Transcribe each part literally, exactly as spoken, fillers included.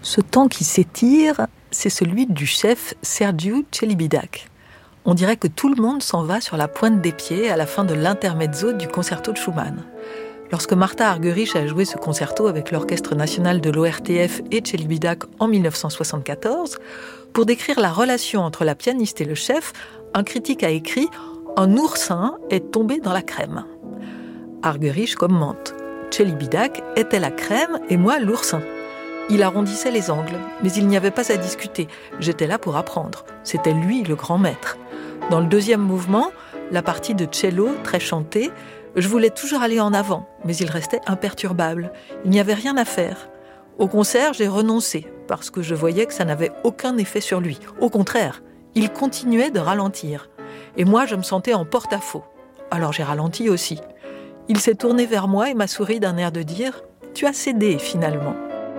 Ce temps qui s'étire, c'est celui du chef Sergiu Celibidache. On dirait que tout le monde s'en va sur la pointe des pieds à la fin de l'intermezzo du concerto de Schumann. Lorsque Martha Argerich a joué ce concerto avec l'Orchestre national de l'O R T F et Celibidache en dix-neuf cent soixante-quatorze, pour décrire la relation entre la pianiste et le chef, un critique a écrit « Un oursin est tombé dans la crème ». Argerich commente « Celibidache était la crème et moi l'oursin ». Il arrondissait les angles, mais il n'y avait pas à discuter. J'étais là pour apprendre. C'était lui le grand maître. Dans le deuxième mouvement, la partie de cello, très chantée, je voulais toujours aller en avant, mais il restait imperturbable. Il n'y avait rien à faire. Au concert, j'ai renoncé, parce que je voyais que ça n'avait aucun effet sur lui. Au contraire, il continuait de ralentir. Et moi, je me sentais en porte-à-faux. Alors j'ai ralenti aussi. Il s'est tourné vers moi et m'a souri d'un air de dire « Tu as cédé, finalement ».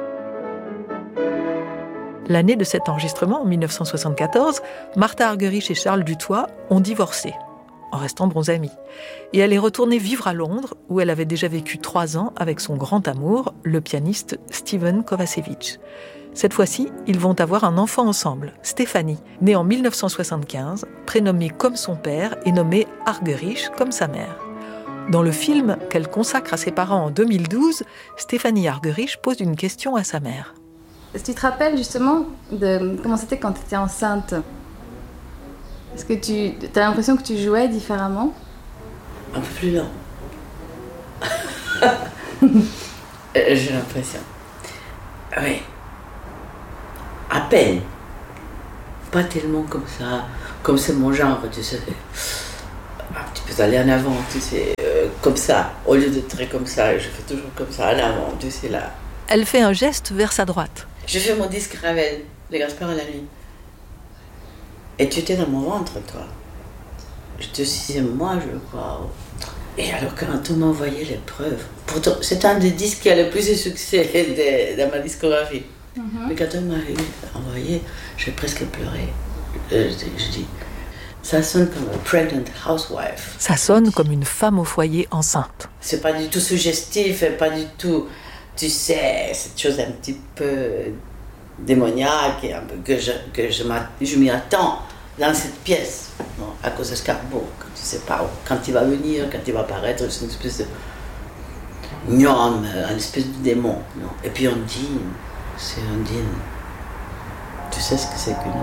L'année de cet enregistrement, en dix-neuf cent soixante-quatorze, Martha Argerich et Charles Dutoit ont divorcé, en restant bons amis. Et elle est retournée vivre à Londres, où elle avait déjà vécu trois ans avec son grand amour, le pianiste Stephen Kovacevic. Cette fois-ci, ils vont avoir un enfant ensemble, Stéphanie, née en dix-neuf cent soixante-quinze, prénommée comme son père et nommée Argerich comme sa mère. Dans le film qu'elle consacre à ses parents en deux mille douze, Stéphanie Argerich pose une question à sa mère. Est-ce que tu te rappelles justement de comment c'était quand tu étais enceinte ? Est-ce que tu as l'impression que tu jouais différemment ? Un peu plus lent. J'ai l'impression. Oui. À peine. Pas tellement comme ça. Comme c'est mon genre, tu sais. Un petit peu aller en avant, tu sais. Euh, comme ça. Au lieu de très comme ça, je fais toujours comme ça, en avant, tu sais, là. Elle fait un geste vers sa droite. Je fais mon disque Ravel, les Gaspard à la nuit. Et tu étais dans mon ventre, toi. J'étais au sixième mois, je crois. Et alors, quand on m'a envoyé les preuves, pourtant, c'est un des disques qui a le plus de succès de, dans ma discographie. Mm-hmm. Mais quand on m'a envoyé, j'ai presque pleuré. Je, je dis, ça sonne comme une pregnant housewife. Ça sonne comme une femme au foyer enceinte. C'est pas du tout suggestif, et pas du tout. Tu sais, cette chose un petit peu démoniaque et un peu que je, que je, je m'y attends dans cette pièce, non, à cause de Scarbo, quand tu sais pas quand il va venir, quand il va apparaître, c'est une espèce de gnome, une espèce de démon. Non. Et puis Ondine, c'est Ondine. Tu sais ce que c'est qu'une Ondine ?